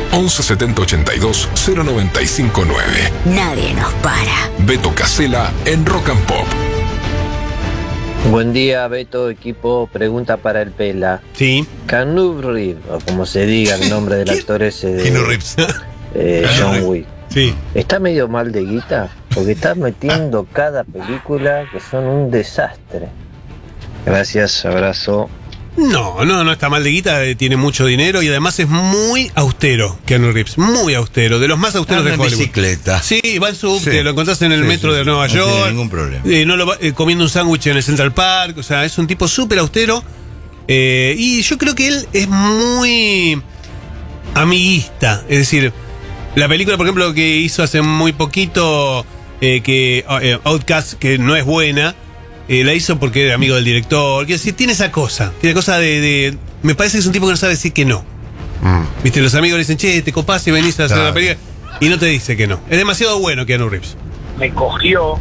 11 70 82 0959. Nadie nos para. Beto Casella en Rock and Pop. Buen día, Beto, equipo. Pregunta para el Pela. Sí. Keanu Reeves, o como se diga el nombre del actor ese de Keanu Reeves. John Wick. Sí. ¿Está medio mal de guita? Porque está metiendo cada película que son un desastre. Gracias, abrazo. No está mal de guita, tiene mucho dinero y además es muy austero, Keanu Reeves, muy austero, de los más austeros de en Hollywood. bicicleta. Sí, va en subte, Sí. lo encontrás en el metro de Nueva York. No tiene ningún problema. Comiendo un sándwich en el Central Park, o sea, es un tipo súper austero. Y yo creo que él es muy amiguista, es decir, la película, por ejemplo, que hizo hace muy poquito, Outcast, que no es buena, la hizo porque era amigo del director. Quiero decir, tiene esa cosa. Tiene cosa de. Me parece que es un tipo que no sabe decir que no. Viste, los amigos le dicen, che, te copás y venís a hacer la película. Y no te dice que no. Es demasiado bueno Keanu Reeves. Me cogió.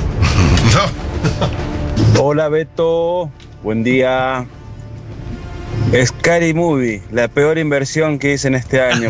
Hola Beto, buen día. Scary Movie, la peor inversión que hice en este año.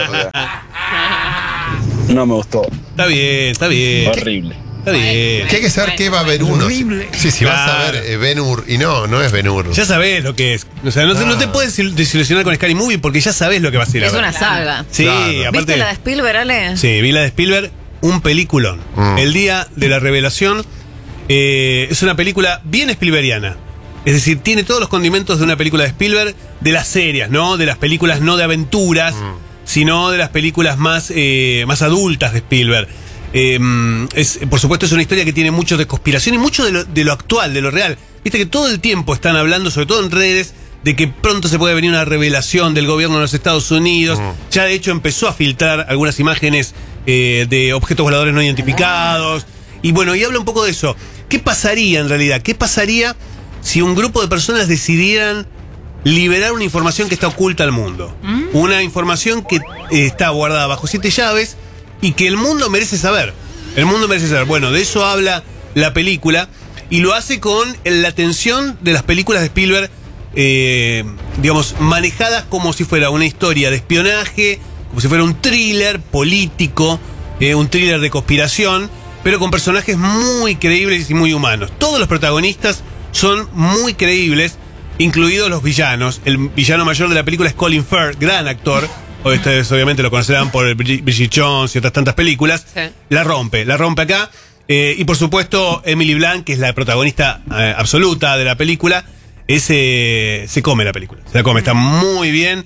No me gustó. Está bien. Horrible. Está bien. Que hay que saber qué va a ver uno. Horrible. Sí, vas a Claro. ver Ben-Hur. Y no es Ben-Hur. Ya sabés lo que es. O sea, no te puedes desilusionar con Scary Movie porque ya sabés lo que va a ser. Es una saga. Sí, Claro. aparte. ¿Viste la de Spielberg, Ale? Sí, vi la de Spielberg, un peliculón. El día de la revelación es una película bien Spielbergiana. Es decir, tiene todos los condimentos de una película de Spielberg, de las series, ¿no? De las películas no de aventuras, sino de las películas más adultas de Spielberg. Por supuesto es una historia que tiene mucho de conspiración y mucho de lo actual, de lo real. Viste que todo el tiempo están hablando, sobre todo en redes, de que pronto se puede venir una revelación del gobierno de los Estados Unidos. Ya de hecho empezó a filtrar algunas imágenes de objetos voladores no identificados. Y bueno, y habla un poco de eso. ¿Qué pasaría en realidad? ¿Qué pasaría si un grupo de personas decidieran liberar una información que está oculta al mundo? Una información que está guardada bajo 7 llaves y que el mundo merece saber. El mundo merece saber. Bueno, de eso habla la película y lo hace con la tensión de las películas de Spielberg, digamos, manejadas como si fuera una historia de espionaje, como si fuera un thriller político, un thriller de conspiración, pero con personajes muy creíbles y muy humanos. Todos los protagonistas son muy creíbles, incluidos los villanos. El villano mayor de la película es Colin Firth, gran actor. Ustedes obviamente lo conocerán por Bridget Jones y otras tantas películas. Sí. La rompe acá. Y por supuesto Emily Blunt, que es la protagonista absoluta de la película, se come la película. Se la come, está muy bien.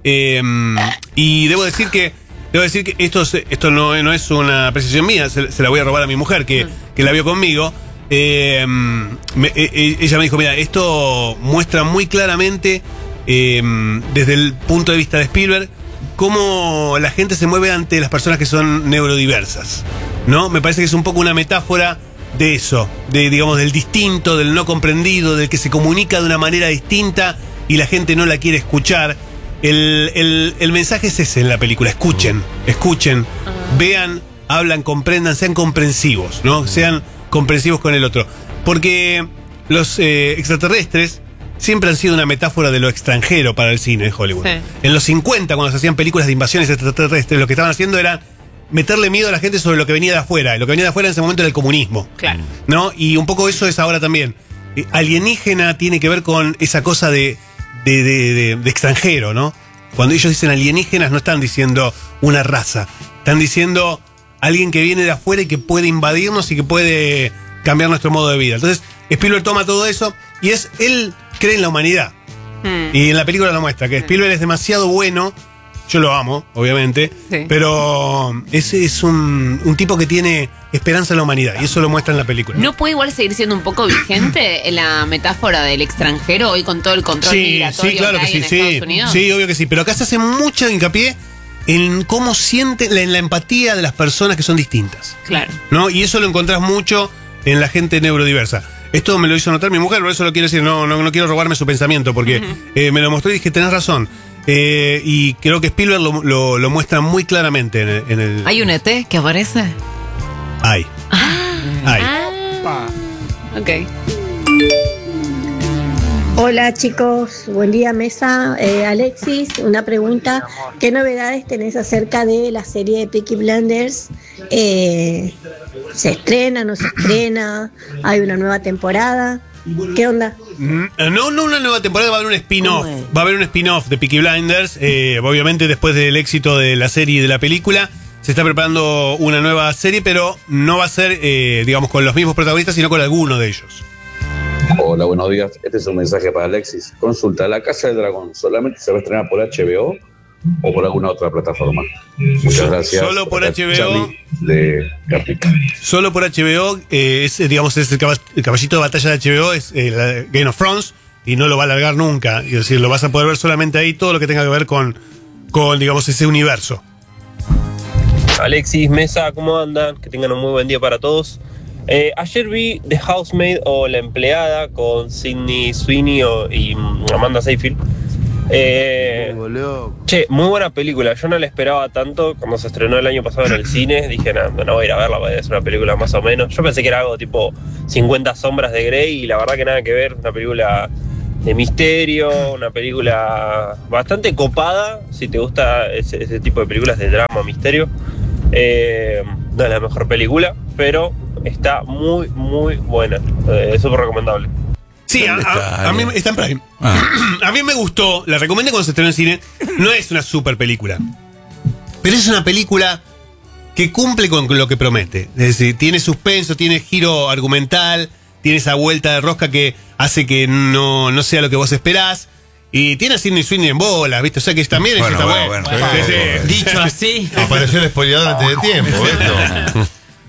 Y debo decir que esto no es una apreciación mía, se la voy a robar a mi mujer, que la vio conmigo. Ella me dijo, mira, esto muestra muy claramente, desde el punto de vista de Spielberg, cómo la gente se mueve ante las personas que son neurodiversas, ¿no? Me parece que es un poco una metáfora de eso, digamos, del distinto, del no comprendido, del que se comunica de una manera distinta y la gente no la quiere escuchar. El mensaje es ese en la película: escuchen, vean, hablan, comprendan, sean comprensivos, ¿no? Sean comprensivos con el otro. Porque los extraterrestres siempre han sido una metáfora de lo extranjero para el cine en Hollywood. Sí. En los 50, cuando se hacían películas de invasiones extraterrestres, lo que estaban haciendo era meterle miedo a la gente sobre lo que venía de afuera. Y lo que venía de afuera en ese momento era el comunismo. Claro. ¿No? Y un poco eso es ahora también. Alienígena tiene que ver con esa cosa de extranjero, ¿no? Cuando ellos dicen alienígenas no están diciendo una raza, están diciendo alguien que viene de afuera y que puede invadirnos y que puede cambiar nuestro modo de vida. Entonces Spielberg toma todo eso y él cree en la humanidad. Y en la película lo muestra, que Spielberg es demasiado bueno. Yo lo amo, obviamente, sí, pero es un tipo que tiene esperanza en la humanidad, y eso lo muestra en la película. ¿No puede igual seguir siendo un poco vigente en la metáfora del extranjero hoy con todo el control migratorio claro que hay en Estados Unidos? Sí, obvio que sí, pero acá se hace mucho hincapié en cómo sienten, en la empatía de las personas que son distintas. Claro. ¿No? Y eso lo encontrás mucho en la gente neurodiversa. Esto me lo hizo notar mi mujer, por eso lo quiero decir, no quiero robarme su pensamiento, porque me lo mostró y dije, tenés razón. Y creo que Spielberg lo muestra muy claramente en el... ¿Hay un ET que aparece? Hay. Ok. Hola chicos, buen día mesa. Alexis, una pregunta. ¿Qué novedades tenés acerca de la serie de Peaky Blinders? ¿Se estrena, no se estrena? ¿Hay una nueva temporada? ¿Qué onda? No una nueva temporada, va a haber un spin-off. Va a haber un spin-off de Peaky Blinders. Obviamente después del éxito de la serie y de la película, se está preparando una nueva serie, pero no va a ser, digamos, con los mismos protagonistas, sino con alguno de ellos. Hola, buenos días. Este es un mensaje para Alexis. Consulta, ¿La Casa del Dragón solamente se va a estrenar por HBO o por alguna otra plataforma? Muchas gracias. Solo por Acá HBO. Charlie de Capica. Solo por HBO, es el caballito de batalla de HBO, es Game of Thrones, y no lo va a alargar nunca. Es decir, lo vas a poder ver solamente ahí, todo lo que tenga que ver con digamos, ese universo. Alexis, Mesa, ¿cómo andan? Que tengan un muy buen día para todos. Ayer vi The Housemaid o La Empleada con Sydney Sweeney y Amanda Seyfried. Muy buena película. Yo no la esperaba tanto. Cuando se estrenó el año pasado en el cine, dije, no voy a ir a verla, es una película más o menos. Yo pensé que era algo tipo 50 sombras de Grey y la verdad que nada que ver. Una película de misterio, una película bastante copada, si te gusta ese tipo de películas de drama, misterio. No es la mejor película, pero está muy, muy buena. Súper recomendable. Sí, a mí está en Prime. A mí me gustó, la recomendé cuando se estrenó en cine. No es una super película, pero es una película que cumple con lo que promete. Es decir, tiene suspenso, tiene giro argumental, tiene esa vuelta de rosca que hace que no sea lo que vos esperás. Y tiene a Sydney Sweeney en bolas, ¿viste? O sea que también está bueno. Dicho así. Apareció el spoileador antes de tiempo, esto.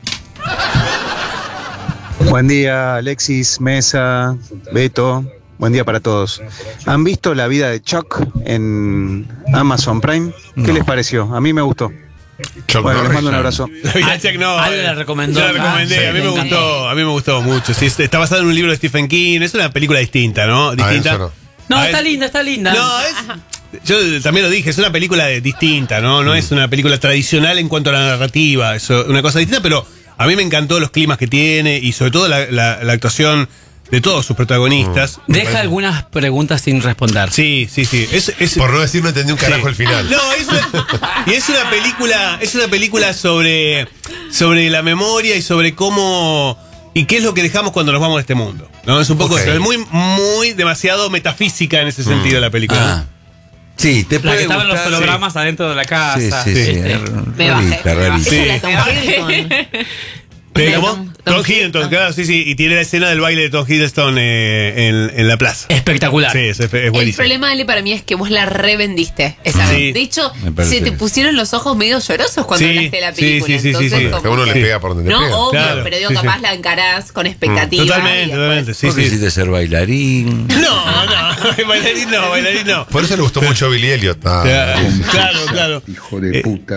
Buen día, Alexis, Mesa, Beto. Buen día para todos. ¿Han visto La vida de Chuck en Amazon Prime? ¿Qué les pareció? A mí me gustó. Bueno, les mando un abrazo. Ale la recomendó. Yo la recomendé, a mí me gustó mucho. Sí, está basado en un libro de Stephen King. Es una película distinta, ¿no? Distinta. No, está linda. No, yo también lo dije, es una película distinta, ¿no? No es una película tradicional en cuanto a la narrativa, es una cosa distinta, pero a mí me encantó los climas que tiene y sobre todo la actuación de todos sus protagonistas. Deja algunas preguntas sin responder. Sí. Por no decir no entendí un carajo el final. No, es una película sobre la memoria y sobre cómo y qué es lo que dejamos cuando nos vamos de este mundo. No, es un poco es muy demasiado metafísica en ese sentido la película. Sí, te puede que estaban gustar, los hologramas adentro de la casa. Me bajé. Tom Hiddleston, claro, sí, y tiene la escena del baile de Tom Hiddleston en la plaza. Espectacular. Sí, es buenísimo. El problema, Ale, para mí es que vos la revendiste esa vez. De hecho, se te pusieron los ojos medio llorosos cuando hablaste de la película. Sí. Que uno le pega por donde le pega. No, obvio, Claro, pero digo, capaz la encarás con expectativa. Totalmente, sí. ¿Por qué quisiste ser bailarín? No, bailarín no. Por eso le gustó mucho Billy Elliot. Claro. Hijo de puta.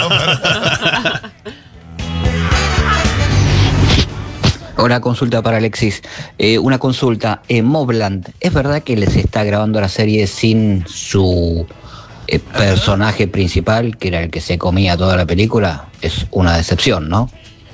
Ahora consulta para Alexis. Una consulta. Mobland, ¿es verdad que les está grabando la serie sin su personaje principal, que era el que se comía toda la película? Es una decepción, ¿no?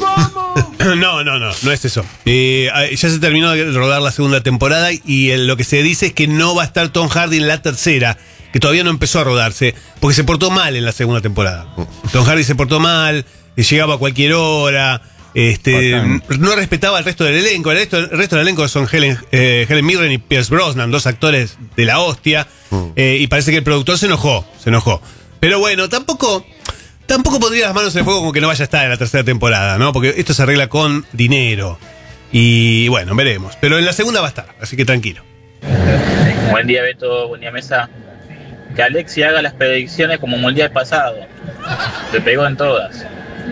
No es eso. Ya se terminó de rodar la segunda temporada y lo que se dice es que no va a estar Tom Hardy en la tercera, que todavía no empezó a rodarse, porque se portó mal en la segunda temporada. Tom Hardy se portó mal, llegaba a cualquier hora, no respetaba al resto del elenco. El resto del elenco son Helen Mirren y Pierce Brosnan, dos actores de la hostia, y parece que el productor se enojó. Pero bueno, tampoco pondría las manos en el fuego como que no vaya a estar en la tercera temporada, ¿no? Porque esto se arregla con dinero. Y bueno, veremos. Pero en la segunda va a estar, así que tranquilo. Buen día, Beto. Buen día, Mesa. Que Alexi haga las predicciones como mundial pasado. Le pegó en todas.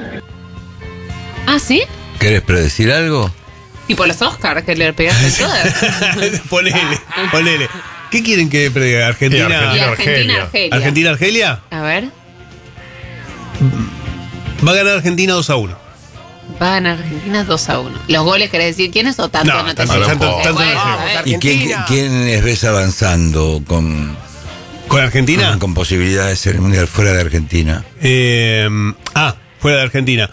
¿Ah, sí? ¿Querés predecir algo? Tipo los Oscars, que le pegaste en todas. Ponele. ¿Qué quieren que prediga? Argentina-Argelia. ¿Argentina-Argelia? A ver. Va a ganar Argentina 2-1. Va a ganar Argentina 2-1. ¿Los goles querés decir quiénes o tanto? No te tanto. ¿Y quiénes ves avanzando con Argentina? Con posibilidades de ser el mundial fuera de Argentina. Fuera de Argentina.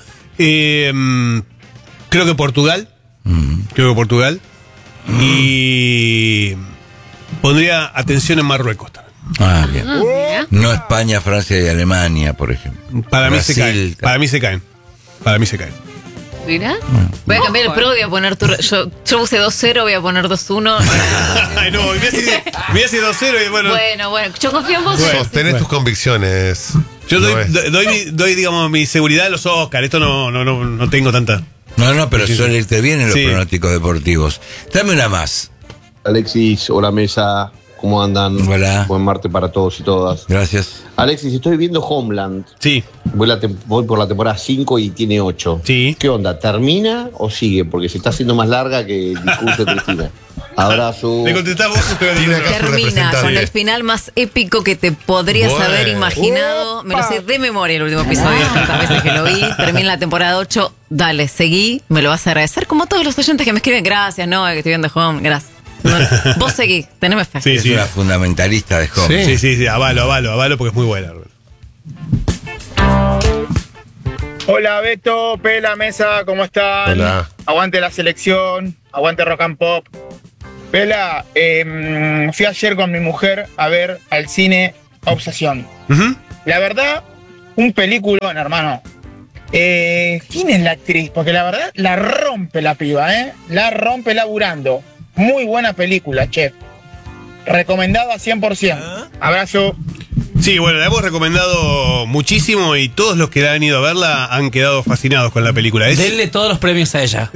Creo que Portugal. Y Pondría atención en Marruecos también. Ah, bien. No España, Francia y Alemania, por ejemplo. Para mí se Brasil, caen. Para mí se caen. Para mí se caen. Mira, voy a cambiar el pro, voy a poner yo puse 2-0, voy a poner 2-1. Ay, no, voy a decir 2-0 y bueno. Bueno, yo confío en vos. Sostenés tus convicciones. Yo doy, digamos, mi seguridad a los Oscars. Esto no tengo tanta. No, pero suele irte bien en los pronósticos deportivos. Dame una más. Alexis, hola mesa, ¿cómo andan? Hola. Buen martes para todos y todas. Gracias. Alexis, estoy viendo Homeland. Sí. Voy por la temporada 5 y tiene 8. Sí. ¿Qué onda? ¿Termina o sigue? Porque se está haciendo más larga que el discurso de Cristina. Abrazo. Le contestamos. Termina con el final más épico que te podrías haber imaginado. Me lo sé de memoria el último episodio, tantas veces que lo vi. Termina la temporada 8. Dale, seguí. Me lo vas a agradecer. Como todos los oyentes que me escriben. Gracias, no, que estoy viendo Home. Gracias. No, vos seguí, teneme fe. Es una fundamentalista de Home. Sí, avalo porque es muy buena. Hola Beto, Pela, Mesa, ¿cómo están? Hola. Aguante la selección, aguante Rock and Pop. Pela, fui ayer con mi mujer a ver al cine Obsesión. La verdad, un peliculón, hermano. ¿Quién es la actriz? Porque la verdad la rompe la piba, la rompe laburando. Muy buena película, chef. Recomendada 100%. Abrazo. Sí, bueno, la hemos recomendado muchísimo y todos los que han ido a verla han quedado fascinados con la película. Denle todos los premios a ella.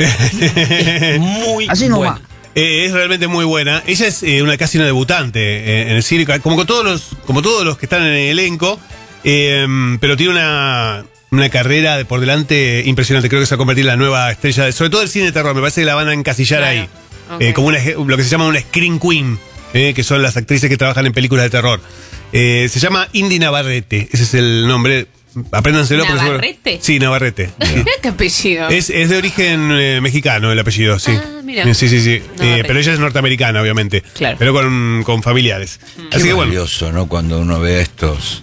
Muy Así buena. Es realmente muy buena. Ella es casi una debutante en el cine, como todos los que están en el elenco, pero tiene una carrera por delante impresionante. Creo que se va a convertir en la nueva estrella, sobre todo el cine de terror. Me parece que la van a encasillar ahí. Okay. Como lo que se llama una screen queen, que son las actrices que trabajan en películas de terror. Se llama Indy Navarrete, ese es el nombre. Apréndanselo. ¿Navarrete? Sí, Navarrete. Mira qué apellido. Es de origen mexicano el apellido, sí. Ah, mira. Sí. Pero ella es norteamericana, obviamente. Claro. Pero con familiares. Qué Así que valioso, ¿no? Cuando uno ve a estos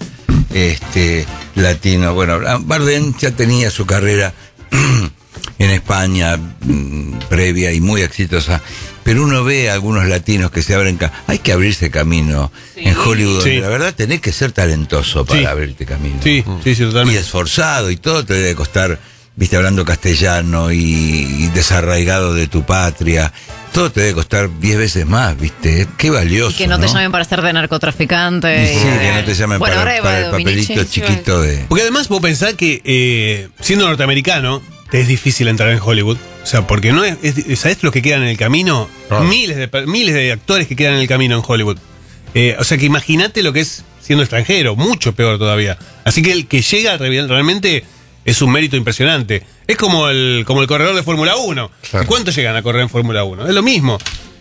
latinos. Bueno, Bardem ya tenía su carrera en España previa y muy exitosa. Pero uno ve a algunos latinos que se abren hay que abrirse camino en Hollywood. Sí. La verdad tenés que ser talentoso para abrirte camino. Sí, totalmente. Y esforzado y todo te debe costar, viste, hablando castellano y desarraigado de tu patria. Todo te debe costar 10 veces más, viste. Qué valioso. Y que no te llamen para ser de narcotraficante. Sí, que no te llamen para el papelito chiquito de... Porque además vos pensás que siendo norteamericano te es difícil entrar en Hollywood. O sea, porque no ¿sabés lo que quedan en el camino? Miles de actores que quedan en el camino en Hollywood. O sea, que imagínate lo que es siendo extranjero, mucho peor todavía. Así que el que llega realmente es un mérito impresionante. Es como el corredor de Fórmula 1. Claro. ¿Cuántos llegan a correr en Fórmula 1? Es lo mismo.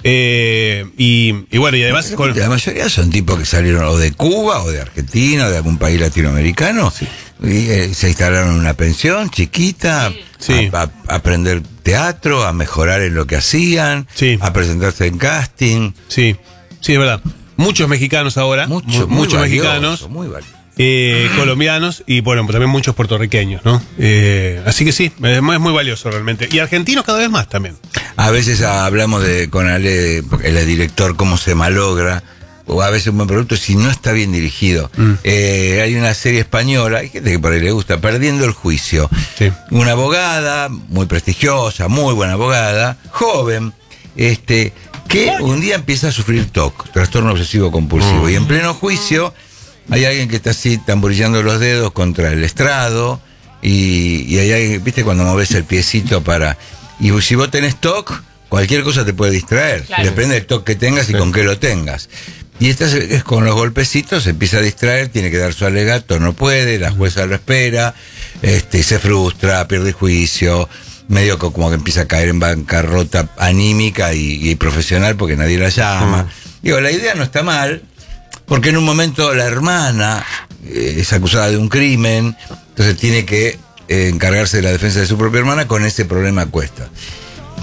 Y bueno, y además... La mayoría son tipos que salieron o de Cuba, o de Argentina, o de algún país latinoamericano. Sí. Y, se instalaron en una pensión chiquita, a aprender teatro, a mejorar en lo que hacían, a presentarse en casting. Sí, es verdad. Muchos mexicanos ahora, muchos mexicanos, colombianos y bueno, también muchos puertorriqueños, ¿no? Así que sí, es muy valioso realmente. Y argentinos cada vez más también. A veces hablamos con Ale, el director, cómo se malogra, o a veces un buen producto si no está bien dirigido. Hay una serie española, hay gente que por ahí le gusta, Perdiendo el Juicio. Sí. Una abogada muy prestigiosa, muy buena abogada, joven, que un día empieza a sufrir TOC, trastorno obsesivo compulsivo, y en pleno juicio hay alguien que está así tamborillando los dedos contra el estrado, y hay alguien, viste, cuando moves el piecito y si vos tenés TOC, cualquier cosa te puede distraer. Claro. Depende del TOC que tengas y con qué lo tengas. Y esta es con los golpecitos, se empieza a distraer, tiene que dar su alegato, no puede, la jueza lo espera, se frustra, pierde el juicio, medio como que empieza a caer en bancarrota anímica y profesional porque nadie la llama. Digo, la idea no está mal, porque en un momento la hermana es acusada de un crimen, entonces tiene que encargarse de la defensa de su propia hermana con ese problema a cuesta.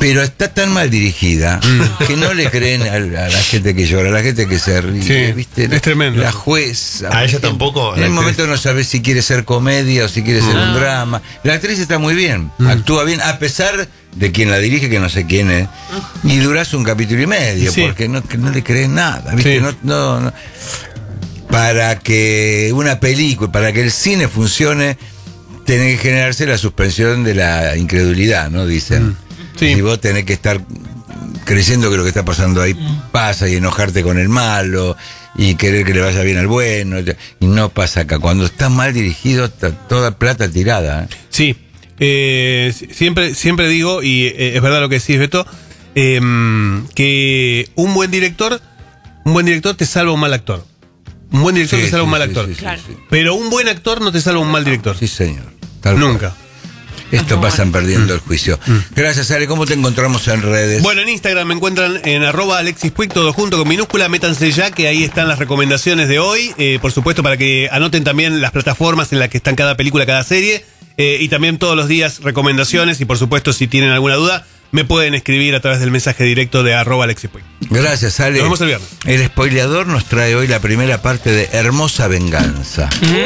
pero está tan mal dirigida que no le creen a la gente que llora, a la gente que se ríe. Sí, ¿viste? es tremendo. La jueza. A ella tampoco. En el momento no sabes si quiere ser comedia o si quiere ser un drama. La actriz está muy bien, actúa bien, a pesar de quien la dirige, que no sé quién es. Y durás un capítulo y medio, porque no le crees nada, ¿viste? Sí. No. Para que una película, para que el cine funcione, tiene que generarse la suspensión de la incredulidad, ¿no? Dicen. Sí. Si vos tenés que estar creyendo que lo que está pasando ahí pasa y enojarte con el malo y querer que le vaya bien al bueno, y no pasa acá. Cuando está mal dirigido, está toda plata tirada. Sí, siempre digo, y es verdad lo que decís, Beto, que un buen director te salva un mal actor. Un buen director te salva un mal actor. Sí, pero un buen actor no te salva un mal director. Sí, señor. Nunca. Esto pasan perdiendo el juicio. Gracias, Ale. ¿Cómo te encontramos en redes? Bueno, en Instagram me encuentran en @AlexisPuig, todo junto con minúscula. Métanse ya, que ahí están las recomendaciones de hoy. Por supuesto, para que anoten también las plataformas en las que están cada película, cada serie. Y también todos los días recomendaciones. Y por supuesto, si tienen alguna duda, me pueden escribir a través del mensaje directo de @AlexisPuig. Gracias, Ale. Nos vemos el viernes. El spoileador nos trae hoy la primera parte de Hermosa Venganza.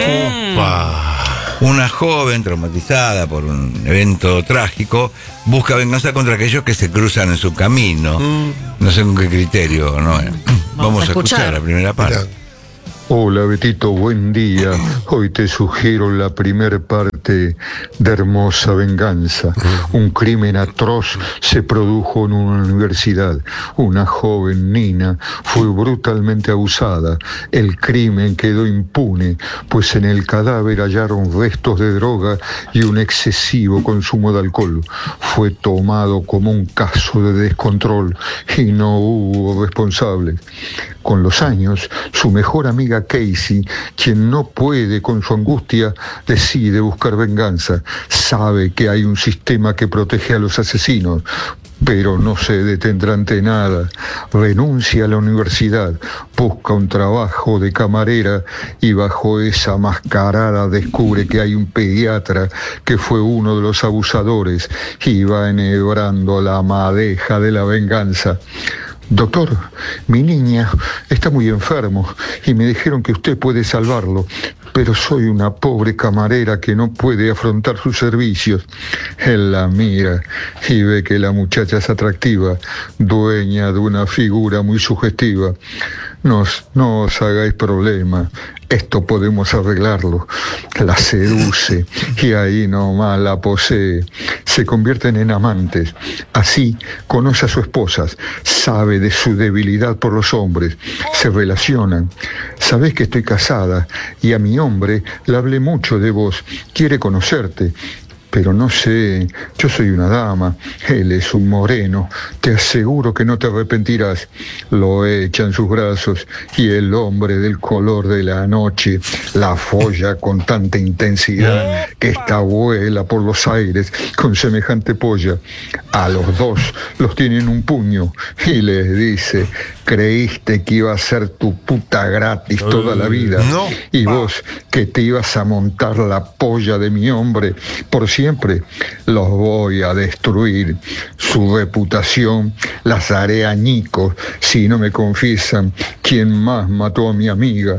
Una joven traumatizada por un evento trágico busca venganza contra aquellos que se cruzan en su camino. No sé con qué criterio, ¿no? Vamos a escuchar la primera parte. Hola Betito, buen día. Hoy te sugiero la primer parte de Hermosa Venganza. Un crimen atroz se produjo en una universidad. Una joven Nina fue brutalmente abusada. El crimen quedó impune, pues en el cadáver hallaron restos de droga y un excesivo consumo de alcohol. Fue tomado como un caso de descontrol y no hubo responsables. Con los años, su mejor amiga Casey, quien no puede con su angustia, decide buscar venganza. Sabe que hay un sistema que protege a los asesinos, pero no se detendrá ante nada. Renuncia a la universidad, busca un trabajo de camarera y bajo esa mascarada descubre que hay un pediatra que fue uno de los abusadores y va enhebrando la madeja de la venganza. Doctor, mi niña está muy enfermo y me dijeron que usted puede salvarlo, pero soy una pobre camarera que no puede afrontar sus servicios. Él la mira y ve que la muchacha es atractiva, dueña de una figura muy sugestiva. No os hagáis problema, esto podemos arreglarlo. La seduce y ahí nomás la posee. Se convierten en amantes. Así conoce a su esposa, sabe de su debilidad por los hombres, se relacionan. Sabés que estoy casada y a mi hombre le hablé mucho de vos, quiere conocerte. Pero no sé, yo soy una dama, él es un moreno, te aseguro que no te arrepentirás. Lo echa en sus brazos y el hombre del color de la noche la folla con tanta intensidad que esta vuela por los aires con semejante polla. A los dos los tiene en un puño y les dice: creíste que iba a ser tu puta gratis toda la vida. Y vos, que te ibas a montar la polla de mi hombre por siempre, los voy a destruir. Su reputación las haré añicos si no me confiesan quién más mató a mi amiga.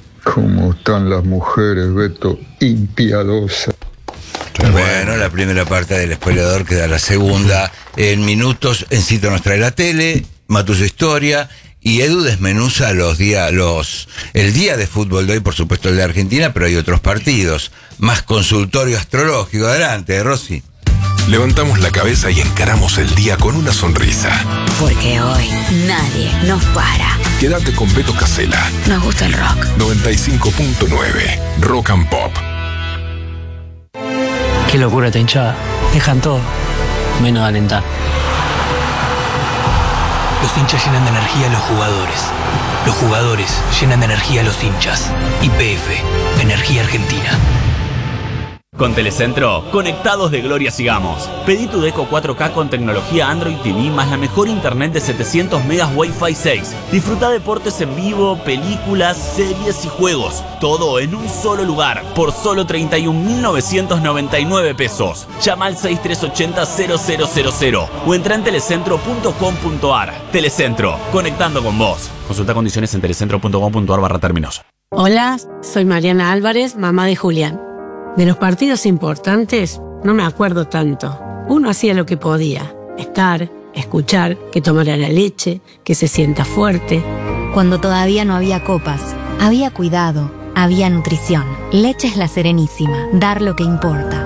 ¿Cómo están las mujeres, Beto? Impiadosas. Bueno, la primera parte del spoileador queda la segunda. En minutos, Encito nos trae la tele, Matuso Historia, y Edu desmenuza el día de fútbol de hoy, por supuesto el de Argentina, pero hay otros partidos. Más consultorio astrológico. Adelante, Rosy. Levantamos la cabeza y encaramos el día con una sonrisa. Porque hoy nadie nos para. Quédate con Beto Casella. Nos gusta el rock. 95.9 Rock and Pop. Qué locura esta hinchada. Dejan todo, menos alentar. Los hinchas llenan de energía a los jugadores. Los jugadores llenan de energía a los hinchas. YPF, Energía Argentina. Con Telecentro, conectados de gloria sigamos. Pedí tu Deco 4K con tecnología Android TV más la mejor internet de 700 megas Wi-Fi 6. Disfruta deportes en vivo, películas, series y juegos. Todo en un solo lugar, por solo 31.999 pesos. Llama al 6380-0000 o entra en telecentro.com.ar. Telecentro, conectando con vos. Consulta condiciones en telecentro.com.ar/términos. Hola, soy Mariana Álvarez, mamá de Julián. De los partidos importantes no me acuerdo tanto. Uno hacía lo que podía, estar, escuchar, que tomara la leche, que se sienta fuerte. Cuando todavía no había copas, había cuidado, había nutrición. Leche es La Serenísima, dar lo que importa.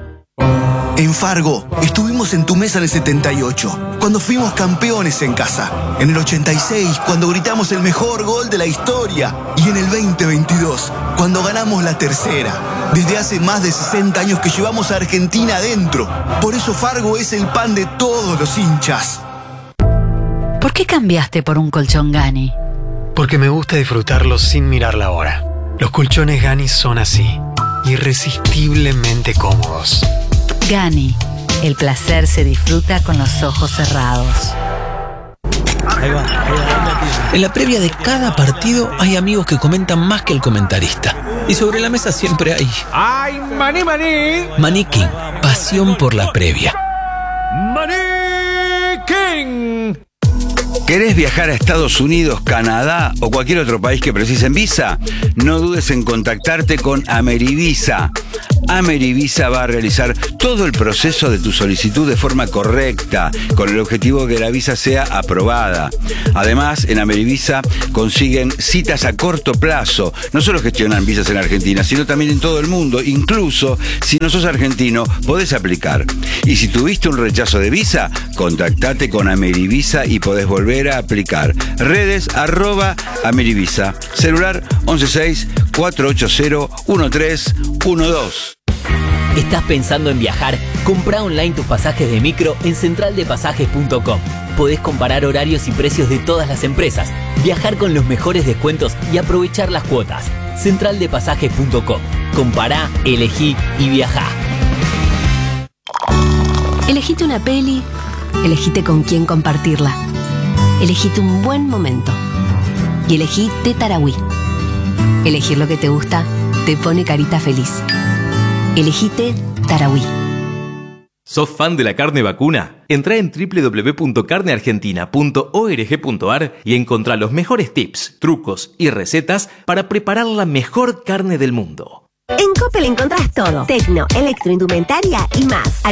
En Fargo, estuvimos en tu mesa en el 78, cuando fuimos campeones en casa. En el 86, cuando gritamos el mejor gol de la historia. Y en el 2022, cuando ganamos la tercera. Desde hace más de 60 años que llevamos a Argentina adentro. Por eso Fargo es el pan de todos los hinchas. ¿Por qué cambiaste por un colchón Gani? Porque me gusta disfrutarlo sin mirar la hora. Los colchones Gani son así, irresistiblemente cómodos. Gani, el placer se disfruta con los ojos cerrados. Ahí va. En la previa de cada partido hay amigos que comentan más que el comentarista. Y sobre la mesa siempre hay... ¡Ay, maní, maní! Maní King, pasión por la previa. ¡Maní King! ¿Querés viajar a Estados Unidos, Canadá o cualquier otro país que precisen visa? No dudes en contactarte con Amerivisa. Amerivisa va a realizar todo el proceso de tu solicitud de forma correcta, con el objetivo de que la visa sea aprobada. Además, en Amerivisa consiguen citas a corto plazo. No solo gestionan visas en Argentina, sino también en todo el mundo. Incluso, si no sos argentino, podés aplicar. Y si tuviste un rechazo de visa, contactate con Amerivisa y podés volver a aplicar. Redes @Amerivisa. Celular 116-480-1312. ¿Estás pensando en viajar? Comprá online tus pasajes de micro en centraldepasajes.com. Podés comparar horarios y precios de todas las empresas, viajar con los mejores descuentos y aprovechar las cuotas. Centraldepasajes.com. Compará, elegí y viajá. Elegite una peli, elegite con quién compartirla. Elegite un buen momento. Y elegí Té Tarahui. Elegir lo que te gusta te pone carita feliz. Elegite Tarahui. ¿Sos fan de la carne vacuna? Entrá en www.carneargentina.org.ar y encontrá los mejores tips, trucos y recetas para preparar la mejor carne del mundo. En Coppel encontrás todo: tecno, electroindumentaria y más.